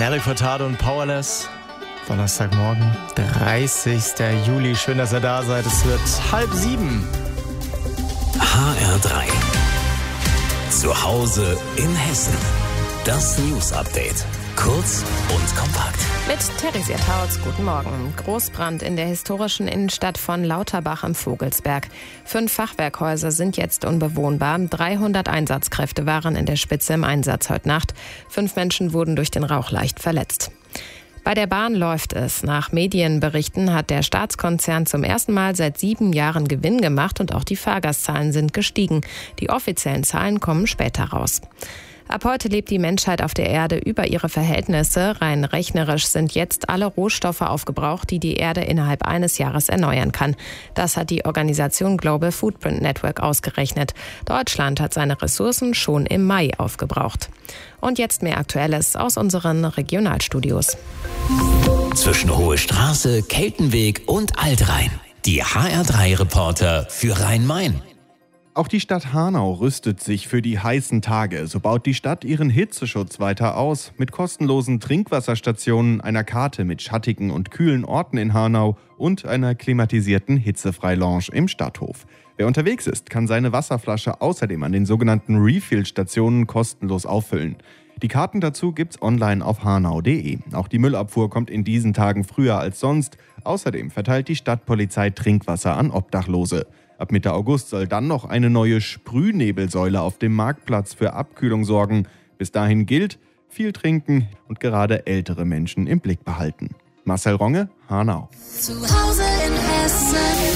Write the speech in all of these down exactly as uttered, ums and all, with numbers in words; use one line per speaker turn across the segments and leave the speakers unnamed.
Eric Furtado und Powerless.
Donnerstagmorgen, dreißigster Juli. Schön, dass ihr da seid. Es wird halb sieben.
H R drei. Zu Hause in Hessen. Das News Update. Kurz und kompakt.
Mit Theresia Tautz, guten Morgen. Großbrand in der historischen Innenstadt von Lauterbach im Vogelsberg. Fünf Fachwerkhäuser sind jetzt unbewohnbar. dreihundert Einsatzkräfte waren in der Spitze im Einsatz heute Nacht. Fünf Menschen wurden durch den Rauch leicht verletzt. Bei der Bahn läuft es. Nach Medienberichten hat der Staatskonzern zum ersten Mal seit sieben Jahren Gewinn gemacht und auch die Fahrgastzahlen sind gestiegen. Die offiziellen Zahlen kommen später raus. Ab heute lebt die Menschheit auf der Erde über ihre Verhältnisse. Rein rechnerisch sind jetzt alle Rohstoffe aufgebraucht, die die Erde innerhalb eines Jahres erneuern kann. Das hat die Organisation Global Footprint Network ausgerechnet. Deutschland hat seine Ressourcen schon im Mai aufgebraucht. Und jetzt mehr Aktuelles aus unseren Regionalstudios.
Zwischen Hohe Straße, Keltenweg und Altrhein. Die H R drei Reporter für Rhein-Main.
Auch die Stadt Hanau rüstet sich für die heißen Tage. So baut die Stadt ihren Hitzeschutz weiter aus. Mit kostenlosen Trinkwasserstationen, einer Karte mit schattigen und kühlen Orten in Hanau und einer klimatisierten Hitzefrei-Lounge im Stadthof. Wer unterwegs ist, kann seine Wasserflasche außerdem an den sogenannten Refill-Stationen kostenlos auffüllen. Die Karten dazu gibt's online auf hanau punkt de. Auch die Müllabfuhr kommt in diesen Tagen früher als sonst. Außerdem verteilt die Stadtpolizei Trinkwasser an Obdachlose. Ab Mitte August soll dann noch eine neue Sprühnebelsäule auf dem Marktplatz für Abkühlung sorgen. Bis dahin gilt, viel trinken und gerade ältere Menschen im Blick behalten. Marcel Ronge, Hanau.
Zu Hause in Hessen.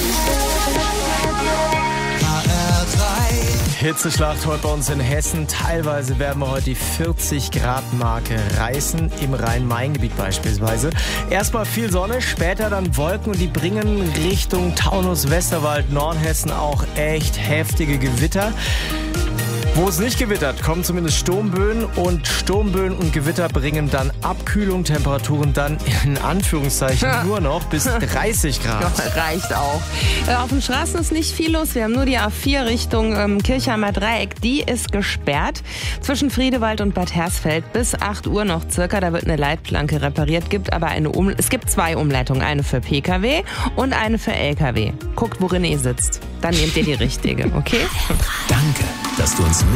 H R drei.
Hitzeschlacht heute bei uns in Hessen. Teilweise werden wir heute die vierzig Grad Marke reißen, im Rhein-Main-Gebiet beispielsweise. Erstmal viel Sonne, später dann Wolken und die bringen Richtung Taunus, Westerwald, Nordhessen auch echt heftige Gewitter. Wo es nicht gewittert, kommen zumindest Sturmböen und Sturmböen und Gewitter bringen dann Abkühlung, Temperaturen dann in Anführungszeichen nur noch bis dreißig Grad.
Ja, reicht auch. Äh, auf den Straßen ist nicht viel los. Wir haben nur die A vier Richtung ähm, Kirchheimer Dreieck. Die ist gesperrt. Zwischen Friedewald und Bad Hersfeld bis acht Uhr noch circa. Da wird eine Leitplanke repariert. Gibt aber eine um- es gibt zwei Umleitungen. Eine für Pkw und eine für Lkw. Guckt, worin ihr sitzt. Dann nehmt ihr die richtige, okay?
Danke, dass du uns